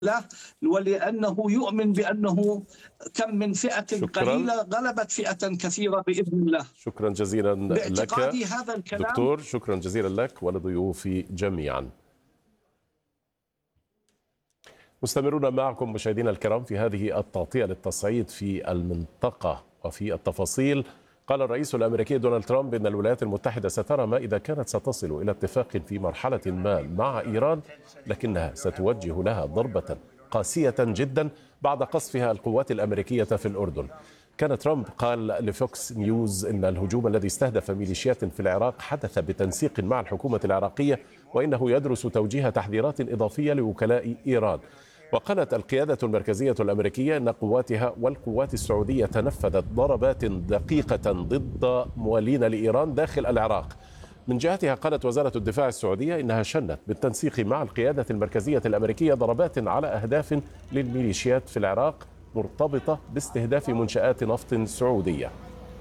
له، ولأنه يؤمن بأنه كم من فئة شكرا. قليلة غلبت فئة كثيرة بإذن الله. شكرا جزيلا لك باعتقادي هذا الكلام. دكتور، شكرا جزيلا لك ولضيوفي جميعا. مستمرون معكم مشاهدينا الكرام في هذه التغطية للتصعيد في المنطقة وفي التفاصيل. قال الرئيس الأمريكي دونالد ترامب إن الولايات المتحدة سترى ما إذا كانت ستصل إلى اتفاق في مرحلة ما مع إيران، لكنها ستوجه لها ضربة قاسية جدا بعد قصفها القوات الأمريكية في الأردن. كان ترامب قال لفوكس نيوز إن الهجوم الذي استهدف ميليشيات في العراق حدث بتنسيق مع الحكومة العراقية، وإنه يدرس توجيه تحذيرات إضافية لوكلاء إيران. وقالت القيادة المركزية الأمريكية أن قواتها والقوات السعودية نفذت ضربات دقيقة ضد موالين لإيران داخل العراق. من جهتها قالت وزارة الدفاع السعودية إنها شنت بالتنسيق مع القيادة المركزية الأمريكية ضربات على أهداف للميليشيات في العراق مرتبطة باستهداف منشآت نفط سعودية.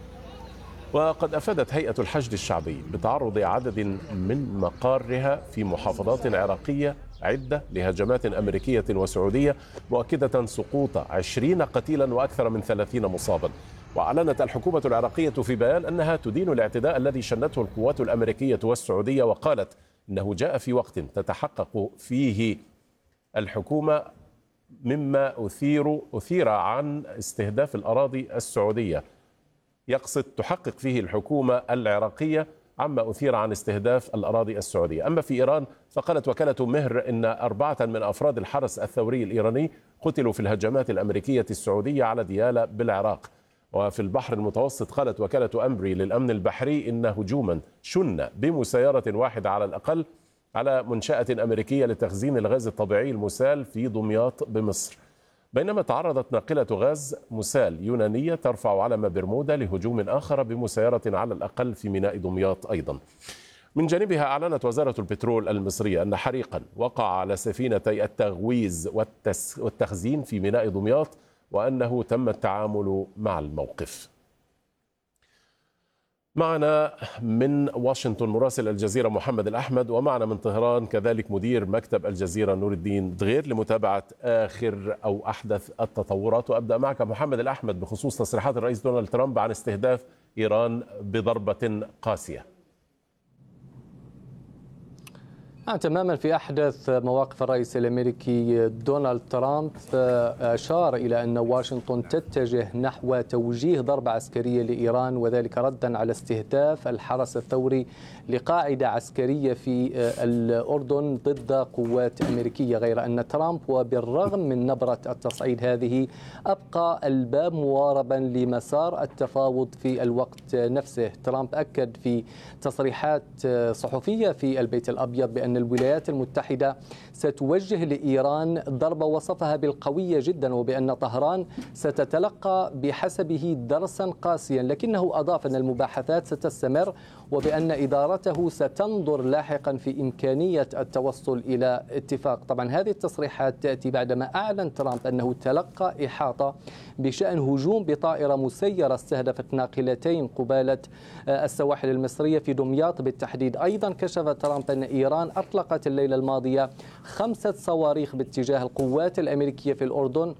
وقد أفادت هيئة الحشد الشعبي بتعرض عدد من مقارها في محافظات عراقية عدة لهجمات أمريكية وسعودية، مؤكدة سقوط 20 قتيلا وأكثر من 30 مصابا. وأعلنت الحكومة العراقية في بيان أنها تدين الاعتداء الذي شنته القوات الأمريكية والسعودية، وقالت إنه جاء في وقت تتحقق فيه الحكومة مما أثير عن استهداف الأراضي السعودية. يقصد تحقق فيه الحكومة العراقية عما أثير عن استهداف الأراضي السعودية. أما في إيران فقالت وكالة مهر إن 4 من أفراد الحرس الثوري الإيراني قتلوا في الهجمات الأمريكية السعودية على ديالى بالعراق. وفي البحر المتوسط قالت وكالة أمبري للأمن البحري إن هجوما شن بمسيرة واحدة على الأقل على منشأة أمريكية لتخزين الغاز الطبيعي المسال في دمياط بمصر، بينما تعرضت ناقلة غاز مسال يونانية ترفع علم برمودا لهجوم آخر بمسيرة على الأقل في ميناء دمياط أيضا. من جانبها أعلنت وزارة البترول المصرية أن حريقا وقع على سفينتي التغويز والتخزين في ميناء دمياط، وأنه تم التعامل مع الموقف. معنا من واشنطن مراسل الجزيرة محمد الأحمد، ومعنا من طهران كذلك مدير مكتب الجزيرة نور الدين دغير لمتابعة آخر أو أحدث التطورات. وأبدأ معك محمد الأحمد بخصوص تصريحات الرئيس دونالد ترامب عن استهداف إيران بضربة قاسية. تماما. في أحدث مواقف الرئيس الأمريكي دونالد ترامب أشار إلى أن واشنطن تتجه نحو توجيه ضربة عسكرية لإيران، وذلك ردا على استهداف الحرس الثوري لقاعدة عسكرية في الأردن ضد قوات أمريكية. غير أن ترامب وبالرغم من نبرة التصعيد هذه أبقى الباب مواربا لمسار التفاوض في الوقت نفسه. ترامب أكد في تصريحات صحفية في البيت الأبيض بأن الولايات المتحدة ستوجه لإيران ضربة وصفها بالقوية جدا، وبأن طهران ستتلقى بحسبه درسا قاسيا، لكنه أضاف أن المباحثات ستستمر وبأن إدارته ستنظر لاحقا في إمكانية التوصل إلى اتفاق. طبعا هذه التصريحات تأتي بعدما أعلن ترامب أنه تلقى إحاطة بشأن هجوم بطائرة مسيرة استهدفت ناقلتين قبالة السواحل المصرية في دمياط بالتحديد. أيضا كشف ترامب أن إيران أطلقت الليلة الماضية 5 صواريخ باتجاه القوات الأمريكية في الأردن،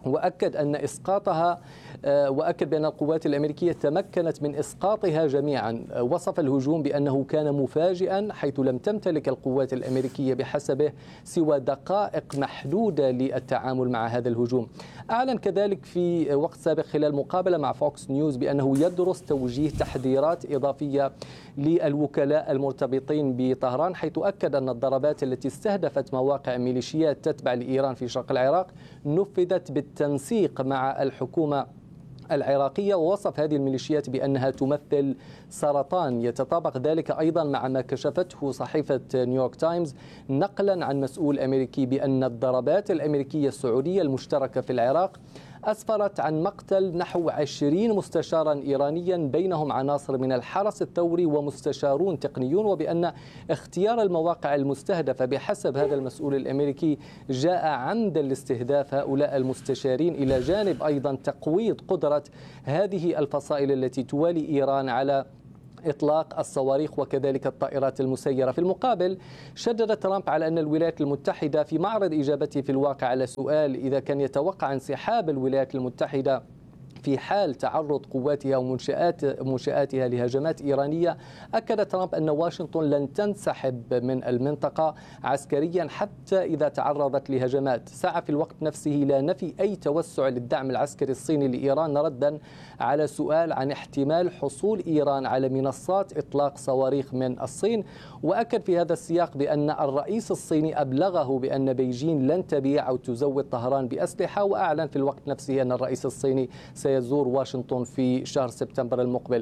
وأكد بأن القوات الأمريكية تمكنت من إسقاطها جميعا. وصف الهجوم بأنه كان مفاجئا، حيث لم تمتلك القوات الأمريكية بحسبه سوى دقائق محدودة للتعامل مع هذا الهجوم. أعلن كذلك في وقت سابق خلال مقابلة مع فوكس نيوز بأنه يدرس توجيه تحذيرات إضافية للوكلاء المرتبطين بطهران، حيث أكد أن الضربات التي استهدفت مواقع ميليشيات تتبع لإيران في شرق العراق نفذت بالتنسيق مع الحكومة العراقية، ووصف هذه الميليشيات بأنها تمثل سرطان. يتطابق ذلك أيضا مع ما كشفته صحيفة نيويورك تايمز نقلا عن مسؤول أمريكي بأن الضربات الأمريكية السعودية المشتركة في العراق أسفرت عن مقتل نحو 20 مستشارا إيرانيا، بينهم عناصر من الحرس الثوري ومستشارون تقنيون، وبأن اختيار المواقع المستهدفة بحسب هذا المسؤول الأمريكي جاء عمدا لاستهداف هؤلاء المستشارين، إلى جانب أيضا تقويض قدرة هذه الفصائل التي توالي إيران على إطلاق الصواريخ وكذلك الطائرات المسيرة. في المقابل شدد ترامب على أن الولايات المتحدة في معرض إجابته في الواقع على سؤال إذا كان يتوقع انسحاب الولايات المتحدة في حال تعرض قواتها ومنشآتها لهجمات إيرانية، أكد ترامب أن واشنطن لن تنسحب من المنطقة عسكريا حتى إذا تعرضت لهجمات. سعى في الوقت نفسه إلى نفي أي توسع للدعم العسكري الصيني لإيران ردا على سؤال عن احتمال حصول إيران على منصات إطلاق صواريخ من الصين. وأكد في هذا السياق بأن الرئيس الصيني أبلغه بأن بيجين لن تبيع أو تزود طهران بأسلحة، وأعلن في الوقت نفسه أن الرئيس الصيني سيزور واشنطن في شهر سبتمبر المقبل.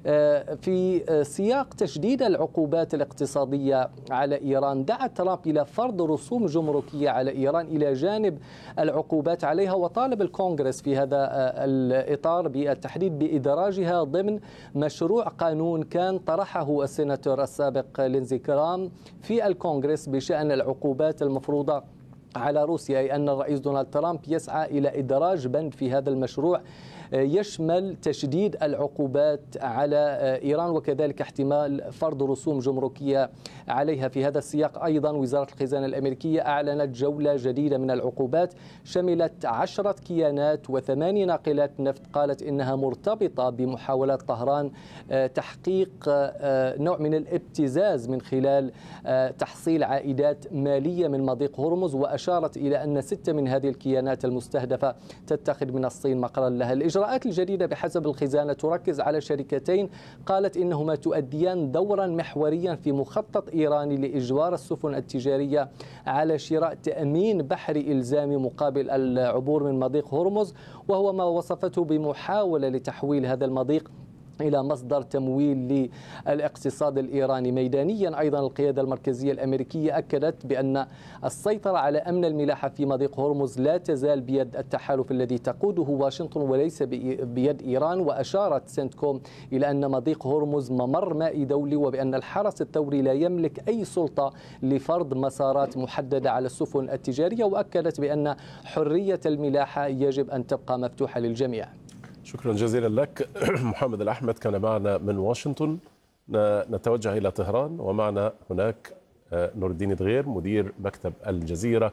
في سياق تشديد العقوبات الاقتصادية على إيران، دعا ترامب إلى فرض رسوم جمركية على إيران إلى جانب العقوبات عليها، وطالب الكونغرس في هذا الإطار بالتحديد بإدراجها ضمن مشروع قانون كان طرحه السيناتور السابق لينزي جرام في الكونغرس بشأن العقوبات المفروضة على روسيا، أي أن الرئيس دونالد ترامب يسعى إلى إدراج بند في هذا المشروع يشمل تشديد العقوبات على إيران وكذلك احتمال فرض رسوم جمركية عليها. في هذا السياق أيضا وزارة الخزانة الأمريكية أعلنت جولة جديدة من العقوبات شملت 10 كيانات و8 ناقلات نفط قالت إنها مرتبطة بمحاولات طهران تحقيق نوع من الابتزاز من خلال تحصيل عائدات مالية من مضيق هرمز، وأشارت إلى أن 6 من هذه الكيانات المستهدفة تتخذ من الصين مقرا لها. الإجراءات الجديدة بحسب الخزانة تركز على شركتين قالت إنهما تؤديان دورا محوريا في مخطط إيراني لإجبار السفن التجارية على شراء تأمين بحري إلزامي مقابل العبور من مضيق هرمز، وهو ما وصفته بمحاولة لتحويل هذا المضيق إلى مصدر تمويل للاقتصاد الإيراني. ميدانيا أيضا القيادة المركزية الأمريكية أكدت بأن السيطرة على أمن الملاحة في مضيق هرمز لا تزال بيد التحالف الذي تقوده واشنطن وليس بيد إيران، وأشارت سنتكوم إلى أن مضيق هرمز ممر مائي دولي وبأن الحرس الثوري لا يملك أي سلطة لفرض مسارات محددة على السفن التجارية، وأكدت بأن حرية الملاحة يجب أن تبقى مفتوحة للجميع. شكرا جزيلا لك محمد الأحمد كان معنا من واشنطن. نتوجه إلى طهران ومعنا هناك نور الدين دغير مدير مكتب الجزيرة.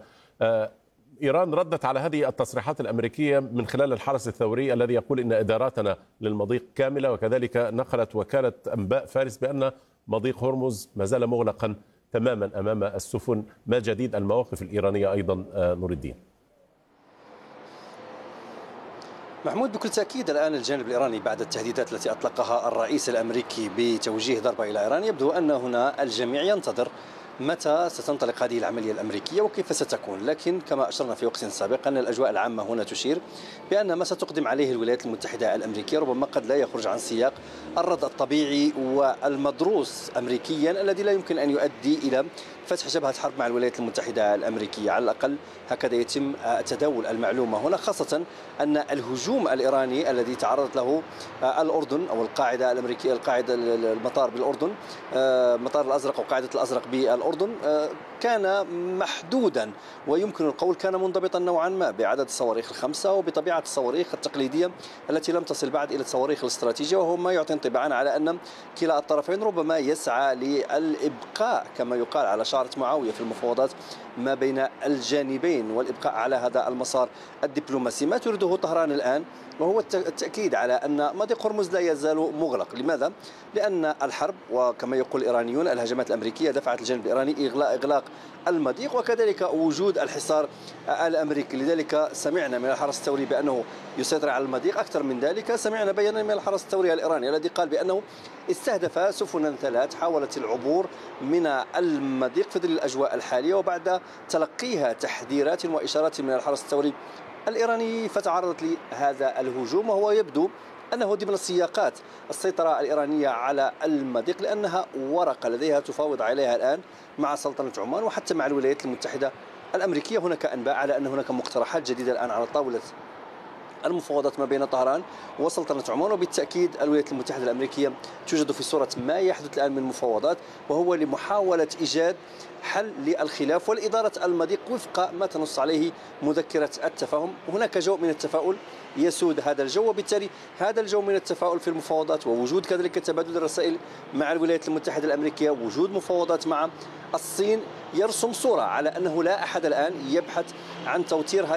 إيران ردت على هذه التصريحات الأمريكية من خلال الحرس الثوري الذي يقول إن إداراتنا للمضيق كاملة، وكذلك نقلت وكالة أنباء فارس بأن مضيق هرمز ما زال مغلقا تماما أمام السفن. ما جديد المواقف الإيرانية أيضا نور الدين؟ محمود، بكل تأكيد الآن الجانب الإيراني بعد التهديدات التي أطلقها الرئيس الأمريكي بتوجيه ضربة إلى إيران يبدو أن هنا الجميع ينتظر متى ستنطلق هذه العملية الأمريكية وكيف ستكون. لكن كما أشرنا في وقت سابق أن الأجواء العامة هنا تشير بأن ما ستقدم عليه الولايات المتحدة الأمريكية ربما قد لا يخرج عن سياق الرد الطبيعي والمدروس أمريكيا الذي لا يمكن أن يؤدي إلى فتح جبهة حرب مع الولايات المتحدة الأمريكية. على الأقل هكذا يتم تداول المعلومة هنا، خاصة أن الهجوم الإيراني الذي تعرضت له الأردن أو القاعدة الأمريكية، القاعدة المطار بالأردن، مطار الأزرق وقاعدة الأزرق بالأردن، كان محدودا ويمكن القول كان منضبطا نوعا ما بعدد الصواريخ ال5 وبطبيعة الصواريخ التقليدية التي لم تصل بعد إلى الصواريخ الاستراتيجية، وهو ما يعطي انطباعا على أن كلا الطرفين ربما يسعى للإبقاء كما يقال على شعرة معاوية في المفاوضات ما بين الجانبين والإبقاء على هذا المسار الدبلوماسي. ما تريده طهران الآن وهو التأكيد على أن مضيق هرمز لا يزال مغلق. لماذا؟ لأن الحرب وكما يقول الإيرانيون الهجمات الأمريكية دفعت الجانب الإيراني إغلاق المضيق وكذلك وجود الحصار الأمريكي. لذلك سمعنا من الحرس الثوري بأنه يسيطر على المضيق. أكثر من ذلك سمعنا بيانا من الحرس الثوري الإيراني الذي قال بأنه استهدف سفنا 3 حاولت العبور من المضيق في ظل الأجواء الحالية، وبعد تلقيها تحذيرات وإشارات من الحرس الثوري الإيراني فتعرضت لهذا الهجوم، وهو يبدو أنه ضمن السياقات السيطرة الإيرانية على المضيق، لأنها ورقة لديها تفاوض عليها الآن مع سلطنة عمان وحتى مع الولايات المتحدة الأمريكية. هناك أنباء على أن هناك مقترحات جديدة الآن على طاولة المفاوضات ما بين طهران وسلطنة عمان، وبالتأكيد الولايات المتحدة الأمريكية توجد في صورة ما يحدث الآن من مفاوضات، وهو لمحاولة إيجاد حل للخلاف والإدارة المضيق وفق ما تنص عليه مذكرة التفاهم. هناك جو من التفاؤل يسود هذا الجو، وبالتالي هذا الجو من التفاؤل في المفاوضات ووجود كذلك تبادل الرسائل مع الولايات المتحدة الأمريكية، وجود مفاوضات مع الصين، يرسم صورة على أنه لا أحد الآن يبحث عن توتير